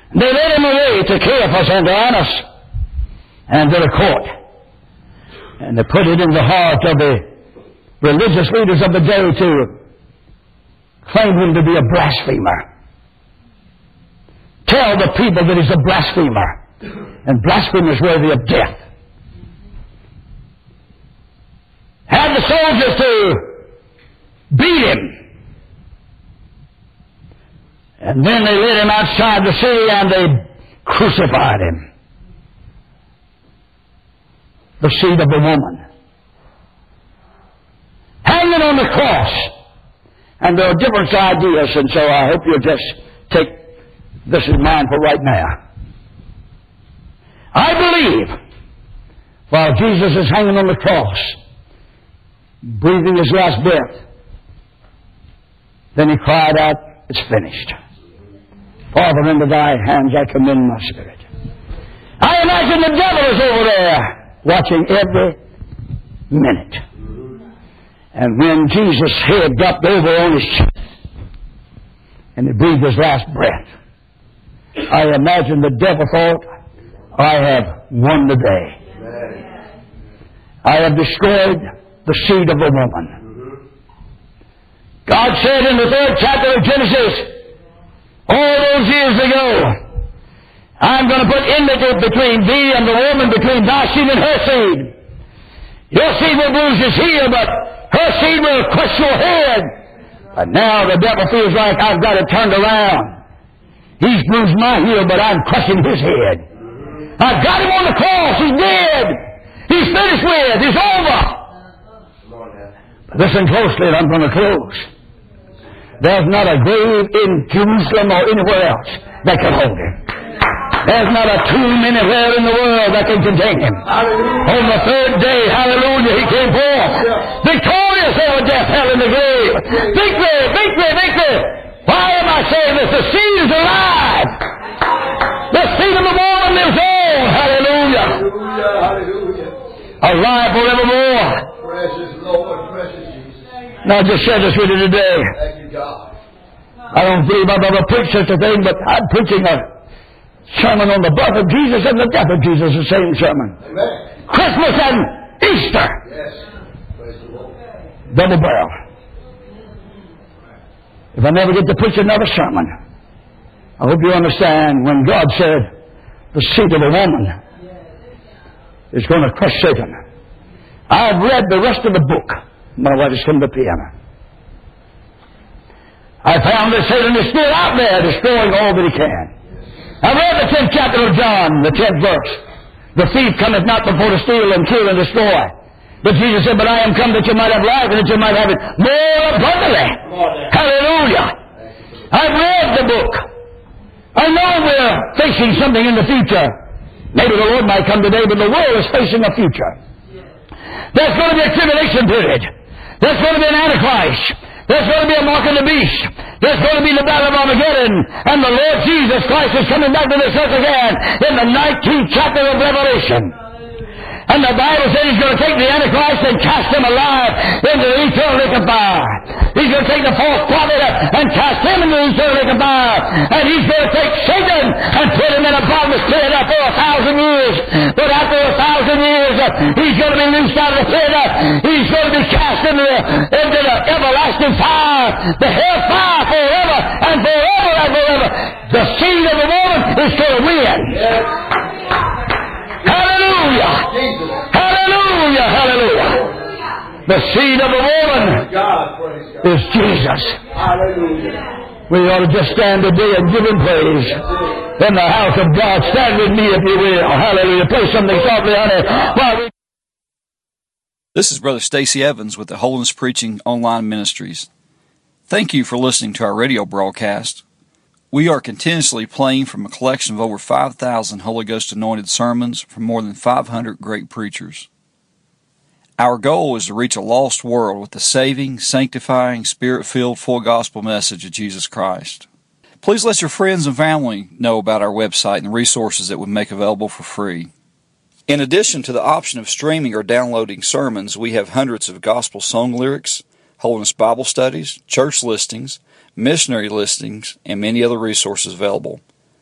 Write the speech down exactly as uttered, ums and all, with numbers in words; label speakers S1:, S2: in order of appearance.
S1: They led him away to Caiaphas and to Annas and to the court. And they put it in the heart of the religious leaders of the day to claim him to be a blasphemer. Tell the people that he's a blasphemer. And blasphemers worthy of death. Had the soldiers to beat him. And then they led him outside the city and they crucified him. The seed of the woman. Hanging on the cross. And there are different ideas, and so I hope you'll just take this in mind for right now. I believe, while Jesus is hanging on the cross, breathing his last breath, then he cried out, "It's finished. Father, into thy hands I commend my spirit." I imagine the devil is over there watching every minute. And when Jesus' head dropped over on his chest and he breathed his last breath, I imagine the devil thought, "I have won the day. I have destroyed the seed of the woman." God said in the third chapter of Genesis, all those years ago, "I'm going to put enmity between thee and the woman, between thy seed and her seed. Your seed will bruise his heel, but her seed will crush your head." But now the devil feels like, "I've got it turned around. He's bruised my heel, but I'm crushing his head. I've got him on the cross. He's dead. He's finished with. He's over." But listen closely, and I'm going to close. There's not a grave in Jerusalem or anywhere else that can hold him. There's not a tomb anywhere in the world that can contain him. Hallelujah. On the third day, hallelujah, he came forth. Yeah. Victorious over death, hell, and the grave. Victory, victory, victory. Why am I saying this? The seed is alive. The seed of the woman lives on. Hallelujah. Hallelujah, hallelujah. Alive forevermore. Precious Lord, precious Jesus. Now I just share this with you today. Thank you, God. I don't believe I've ever preached such a thing, but I'm preaching a sermon on the birth of Jesus and the death of Jesus, the same sermon. Amen. Christmas and Easter. Yes. Praise the Lord. Double barrel. If I never get to preach another sermon, I hope you understand when God said the seed of a woman is going to crush Satan. I've read the rest of the book. My wife is from the piano. I found that Satan is still out there destroying all that he can. I read the tenth chapter of John, the tenth verse. "The thief cometh not before to steal and kill and destroy. But Jesus said, but I am come that you might have life and that you might have it more abundantly." Hallelujah. I've read the book. I know we're facing something in the future. Maybe the Lord might come today, but the world is facing a future. There's going to be a tribulation period. There's going to be an Antichrist. There's going to be a mark of the beast. There's going to be the battle of Armageddon. And the Lord Jesus Christ is coming back to this earth again in the nineteenth chapter of Revelation. And the Bible says he's going to take the Antichrist and cast him alive into the eternal lake of fire. He's going to take the false prophet and cast him into the eternal lake of fire. And he's going to take Satan and put him in a bottomless pit for a thousand years. But after a thousand years, he's going to be loosed out of the pit. He's going to be cast into the, into the everlasting fire, the hell fire forever and forever and forever. The seed of the woman is going to win. Yes. Hallelujah! Hallelujah! Hallelujah! The seed of the woman is Jesus. Hallelujah! We ought to just stand today and give him praise in the house of God. Stand with me if you will. Hallelujah! Play something softly, honey. While we...
S2: This is Brother Stacy Evans with the Holiness Preaching Online Ministries. Thank you for listening to our radio broadcast. We are continuously playing from a collection of over five thousand Holy Ghost anointed sermons from more than five hundred great preachers. Our goal is to reach a lost world with the saving, sanctifying, Spirit-filled, full gospel message of Jesus Christ. Please let your friends and family know about our website and the resources that we make available for free. In addition to the option of streaming or downloading sermons, we have hundreds of gospel song lyrics, Holiness Bible studies, church listings, missionary listings, and many other resources available.